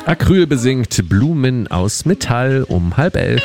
Acryl besingt Blumen aus Metall um 10:30.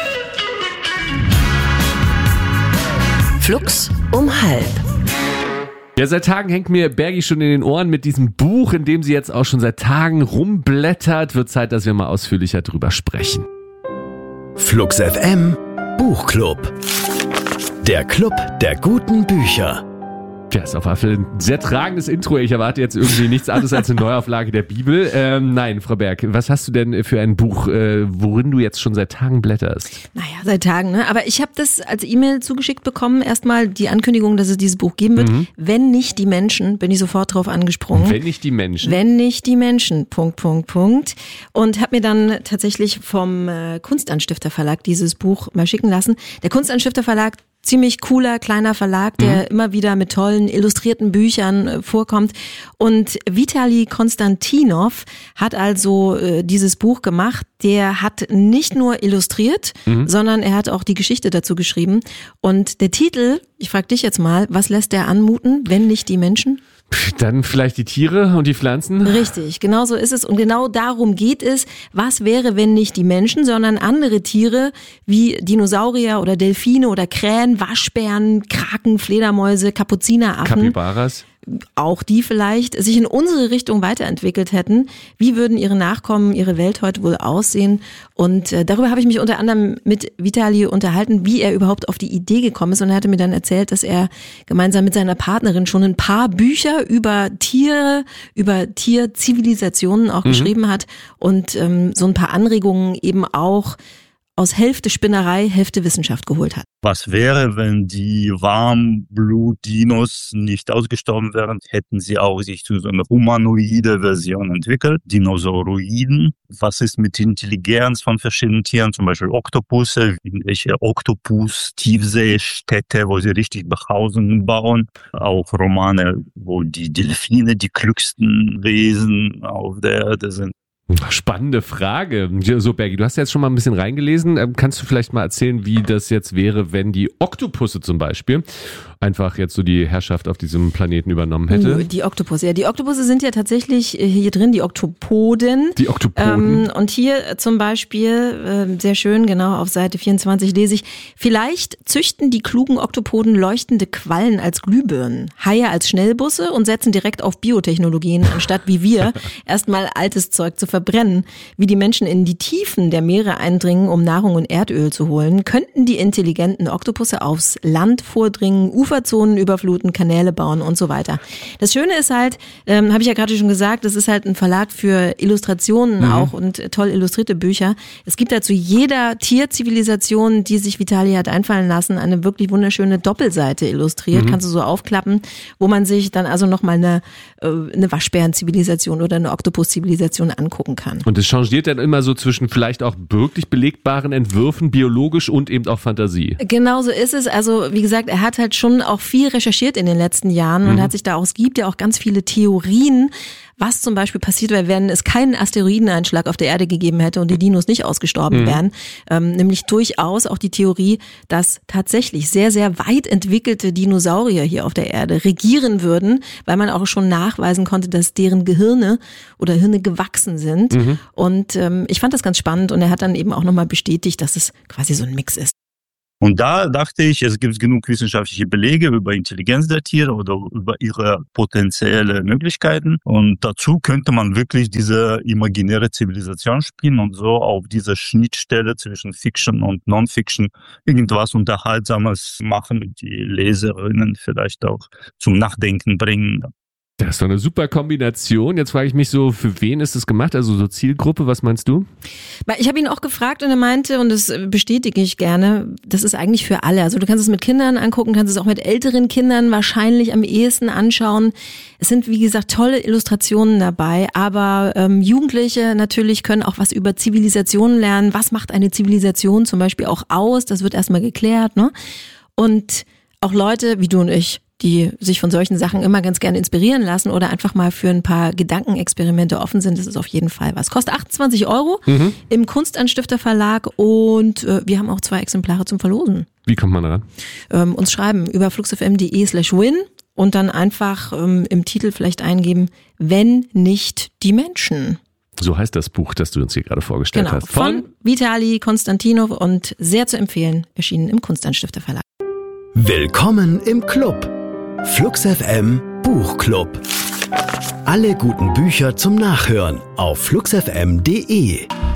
Flux um 10:30. Ja, seit Tagen hängt mir Bergi schon in den Ohren mit diesem Buch, in dem sie jetzt auch schon seit Tagen rumblättert. Wird Zeit, dass wir mal ausführlicher drüber sprechen. Flux FM Buchclub. Der Club der guten Bücher. Ja, ist auf jeden Fall ein sehr tragendes Intro. Ich erwarte jetzt irgendwie nichts anderes als eine Neuauflage der Bibel. Nein, Frau Berg, was hast du denn für ein Buch, worin du jetzt schon seit Tagen blätterst? Naja, seit Tagen, ne? Aber ich habe das als E-Mail zugeschickt bekommen. Erstmal die Ankündigung, dass es dieses Buch geben wird. Wenn nicht die Menschen, bin ich sofort drauf angesprungen. Wenn nicht die Menschen. Wenn nicht die Menschen, .. Und habe mir dann tatsächlich vom Kunstanstifter Verlag dieses Buch mal schicken lassen. Der Kunstanstifter Verlag, ziemlich cooler, kleiner Verlag, der immer wieder mit tollen, illustrierten Büchern vorkommt. Und Vitali Konstantinov hat also dieses Buch gemacht. Der hat nicht nur illustriert, sondern er hat auch die Geschichte dazu geschrieben. Und der Titel, ich frage dich jetzt mal, was lässt der anmuten, wenn nicht die Menschen? Dann vielleicht die Tiere und die Pflanzen? Richtig, genau so ist es. Und genau darum geht es. Was wäre, wenn nicht die Menschen, sondern andere Tiere wie Dinosaurier oder Delfine oder Krähen, Waschbären, Kraken, Fledermäuse, Kapuzineraffen. Kapibaras? Auch die vielleicht sich in unsere Richtung weiterentwickelt hätten. Wie würden ihre Nachkommen, ihre Welt heute wohl aussehen? Und darüber habe ich mich unter anderem mit Vitali unterhalten, wie er überhaupt auf die Idee gekommen ist. Und er hatte mir dann erzählt, dass er gemeinsam mit seiner Partnerin schon ein paar Bücher über Tiere, über Tierzivilisationen auch geschrieben hat und so ein paar Anregungen eben auch aus Hälfte Spinnerei, Hälfte Wissenschaft geholt hat. Was wäre, wenn die Warmblut-Dinos nicht ausgestorben wären? Hätten sie auch sich zu so einer humanoide Version entwickelt, Dinosauroiden. Was ist mit Intelligenz von verschiedenen Tieren, zum Beispiel Oktopusse, irgendwelche Oktopus-Tiefseestädte, wo sie richtig Behausungen bauen. Auch Romane, wo die Delfine die klügsten Wesen auf der Erde sind. Spannende Frage. So, Bergi, du hast ja jetzt schon mal ein bisschen reingelesen. Kannst du vielleicht mal erzählen, wie das jetzt wäre, wenn die Oktopusse zum Beispiel einfach jetzt so die Herrschaft auf diesem Planeten übernommen hätte? Die Oktopusse, ja. Die Oktopusse sind ja tatsächlich hier drin, die Oktopoden. Die Oktopoden. Und hier zum Beispiel, sehr schön, genau auf Seite 24 lese ich, vielleicht züchten die klugen Oktopoden leuchtende Quallen als Glühbirnen, Haie als Schnellbusse und setzen direkt auf Biotechnologien, anstatt wie wir erstmal altes Zeug zu verbrennen. Wie die Menschen in die Tiefen der Meere eindringen, um Nahrung und Erdöl zu holen, könnten die intelligenten Oktopusse aufs Land vordringen, Uferzonen überfluten, Kanäle bauen und so weiter. Das Schöne ist halt, habe ich ja gerade schon gesagt, das ist halt ein Verlag für Illustrationen auch und toll illustrierte Bücher. Es gibt dazu jeder Tierzivilisation, die sich Vitali hat einfallen lassen, eine wirklich wunderschöne Doppelseite illustriert. Kannst du so aufklappen, wo man sich dann also nochmal eine Waschbärenzivilisation oder eine Oktopuszivilisation angucken kann. Und es changiert dann immer so zwischen vielleicht auch wirklich belegbaren Entwürfen, biologisch und eben auch Fantasie. Genau so ist es. Also wie gesagt, er hat halt schon auch viel recherchiert in den letzten Jahren und hat sich da auch, es gibt ja auch ganz viele Theorien, was zum Beispiel passiert wäre, wenn es keinen Asteroideneinschlag auf der Erde gegeben hätte und die Dinos nicht ausgestorben wären. Nämlich durchaus auch die Theorie, dass tatsächlich sehr, sehr weit entwickelte Dinosaurier hier auf der Erde regieren würden, weil man auch schon nachweisen konnte, dass deren Gehirne oder Hirne gewachsen sind. Und ich fand das ganz spannend und er hat dann eben auch nochmal bestätigt, dass es quasi so ein Mix ist. Und da dachte ich, es gibt genug wissenschaftliche Belege über Intelligenz der Tiere oder über ihre potenziellen Möglichkeiten. Und dazu könnte man wirklich diese imaginäre Zivilisation spielen und so auf dieser Schnittstelle zwischen Fiction und Non-Fiction irgendwas Unterhaltsames machen, die Leserinnen vielleicht auch zum Nachdenken bringen. Das ist doch eine super Kombination. Jetzt frage ich mich so, für wen ist es gemacht? Also so Zielgruppe, was meinst du? Ich habe ihn auch gefragt und er meinte, und das bestätige ich gerne, das ist eigentlich für alle. Also du kannst es mit Kindern angucken, kannst es auch mit älteren Kindern wahrscheinlich am ehesten anschauen. Es sind, wie gesagt, tolle Illustrationen dabei, aber Jugendliche natürlich können auch was über Zivilisationen lernen. Was macht eine Zivilisation zum Beispiel auch aus? Das wird erstmal geklärt, ne? Und auch Leute wie du und ich, die sich von solchen Sachen immer ganz gerne inspirieren lassen oder einfach mal für ein paar Gedankenexperimente offen sind, das ist auf jeden Fall was. Kostet 28 € im Kunstanstifter Verlag und wir haben auch 2 Exemplare zum Verlosen. Wie kommt man daran? Uns schreiben über fluxfm.de/win und dann einfach im Titel vielleicht eingeben, wenn nicht die Menschen. So heißt das Buch, das du uns hier gerade vorgestellt hast. Von Vitali Konstantinov und sehr zu empfehlen, erschienen im Kunstanstifter Verlag. Willkommen im Club. Flux FM Buchclub. Alle guten Bücher zum Nachhören auf fluxfm.de.